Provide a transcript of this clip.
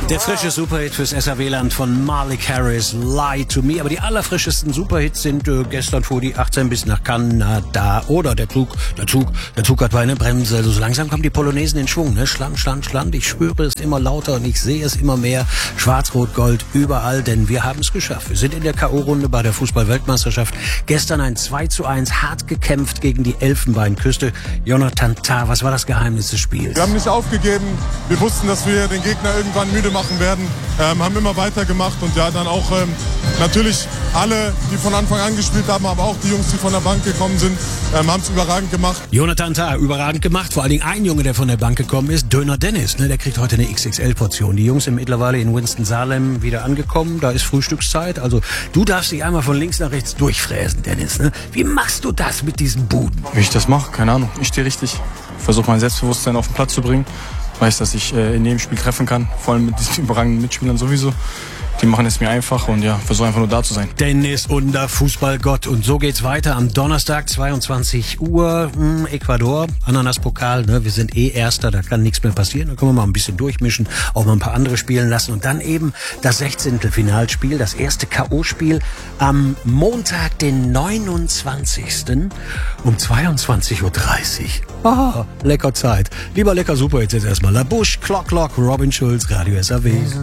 Der frische Superhit fürs SAW-Land von Malik Harris, Lie to Me. Aber die allerfrischesten Superhits sind gestern fuhr die 18 bis nach Kanada. Oder der Zug hat eine Bremse. Also so langsam kommen die Polonesen in Schwung. Ne? Schland. Ich spüre es immer lauter und ich sehe es immer mehr. Schwarz-Rot-Gold überall, denn wir haben es geschafft. Wir sind in der K.O.-Runde bei der Fußball-Weltmeisterschaft. Gestern ein 2:1, hart gekämpft gegen die Elfenbeinküste. Jonathan Tah, was war das Geheimnis des Spiels? Wir haben nicht aufgegeben. Wir wussten, dass wir den Gegner irgendwann müde machen werden, haben immer weitergemacht und ja, dann auch natürlich alle, die von Anfang an gespielt haben, aber auch die Jungs, die von der Bank gekommen sind, haben es überragend gemacht. Jonathan Tah, überragend gemacht. Vor allen Dingen ein Junge, der von der Bank gekommen ist, Döner Dennis, ne, der kriegt heute eine XXL-Portion. Die Jungs sind mittlerweile in Winston-Salem wieder angekommen, da ist Frühstückszeit. Also du darfst dich einmal von links nach rechts durchfräsen, Dennis. Ne? Wie machst du das mit diesen Buden? Wie ich das mache? Keine Ahnung. Ich stehe richtig. Versuche mein Selbstbewusstsein auf den Platz zu bringen. Weiß, dass ich in jedem Spiel treffen kann, vor allem mit diesen überragenden Mitspielern sowieso. Die machen es mir einfach und ja, versuche einfach nur da zu sein. Dennis Under, Fußballgott. Und so geht's weiter am Donnerstag, 22 Uhr, Ecuador, Ananas-Pokal. Ne? Wir sind Erster, da kann nichts mehr passieren. Da können wir mal ein bisschen durchmischen, auch mal ein paar andere spielen lassen. Und dann eben das 16. Finalspiel, das erste K.O.-Spiel am Montag, den 29. um 22:30 Uhr. Ah, lecker Zeit. Lieber lecker Super jetzt erstmal. La Bouche, Clock, Robin Schulz, Radio SAW.